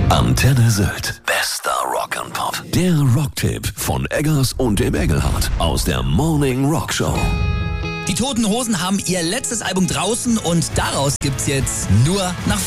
Antenne Sylt. Bester Rock'n'Pop. Der Rocktipp von Eggers und dem Engelhardt aus der Morning Rock Show. Die Toten Hosen haben ihr letztes Album draußen und daraus gibt's jetzt nur nach